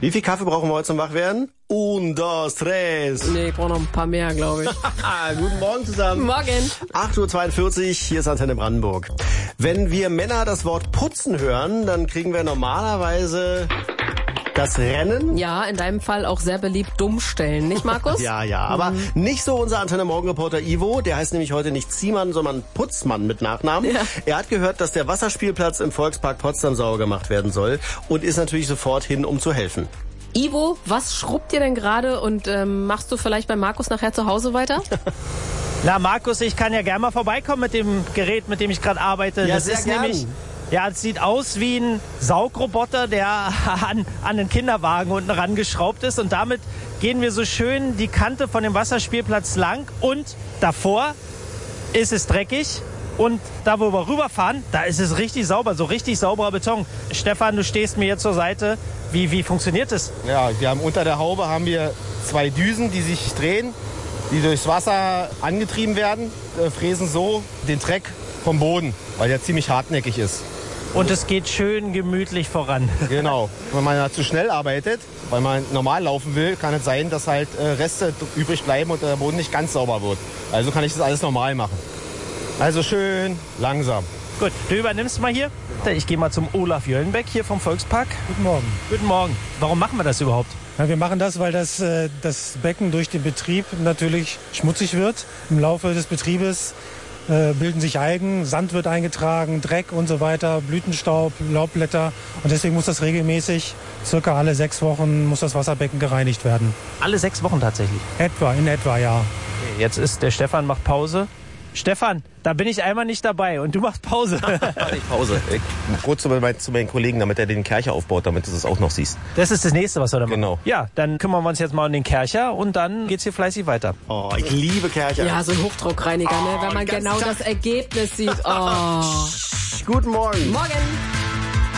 Wie viel Kaffee brauchen wir heute zum Wachwerden? Un, dos, tres. Nee, ich brauche noch ein paar mehr, glaube ich. Guten Morgen zusammen. Morgen. 8:42 Uhr, hier ist Antenne Brandenburg. Wenn wir Männer das Wort putzen hören, dann kriegen wir normalerweise das Rennen. Ja, in deinem Fall auch sehr beliebt Dummstellen, nicht Markus? Ja, aber nicht so unser Antenne Morgenreporter Ivo, der heißt nämlich heute nicht Ziemann, sondern Putzmann mit Nachnamen. Ja. Er hat gehört, dass der Wasserspielplatz im Volkspark Potsdam sauber gemacht werden soll und ist natürlich sofort hin, um zu helfen. Ivo, was schrubbt ihr denn gerade und machst du vielleicht bei Markus nachher zu Hause weiter? Na Markus, ich kann ja gerne mal vorbeikommen mit dem Gerät, mit dem ich gerade arbeite. Ja, das sehr ist gern. nämlich, ja, es sieht aus wie ein Saugroboter, der an den Kinderwagen unten rangeschraubt ist. Und damit gehen wir so schön die Kante von dem Wasserspielplatz lang. Und davor ist es dreckig. Und da, wo wir rüberfahren, da ist es richtig sauber, so richtig sauberer Beton. Stefan, du stehst mir jetzt zur Seite. Wie funktioniert das? Ja, wir haben unter der Haube haben wir 2 Düsen, die sich drehen, die durchs Wasser angetrieben werden, fräsen so den Dreck vom Boden, weil der ziemlich hartnäckig ist. Und es geht schön gemütlich voran. Genau. Wenn man zu schnell arbeitet, weil man normal laufen will, kann es sein, dass halt Reste übrig bleiben und der Boden nicht ganz sauber wird. Also kann ich das alles normal machen. Also schön langsam. Gut, du übernimmst mal hier. Ich gehe mal zum Olaf Jöllenbeck hier vom Volkspark. Guten Morgen. Guten Morgen. Warum machen wir das überhaupt? Ja, wir machen das, weil das Becken durch den Betrieb natürlich schmutzig wird. Im Laufe des Betriebes bilden sich Algen, Sand wird eingetragen, Dreck und so weiter, Blütenstaub, Laubblätter. Und deswegen muss das regelmäßig, circa alle 6 Wochen, muss das Wasserbecken gereinigt werden. Alle 6 Wochen tatsächlich? In etwa, ja. Okay, jetzt ist der Stefan, macht Pause. Stefan, da bin ich einmal nicht dabei und du machst Pause. Pause. Kurz zu meinen Kollegen, damit er den Kercher aufbaut, damit du es auch noch siehst. Das ist das Nächste, was wir da machen. Genau. Ja, dann kümmern wir uns jetzt mal um den Kercher und dann geht's hier fleißig weiter. Oh, ich liebe Kercher. Ja, so ein Hochdruckreiniger, ne? Wenn man genau das Ergebnis sieht. Oh. Guten Morgen. Morgen.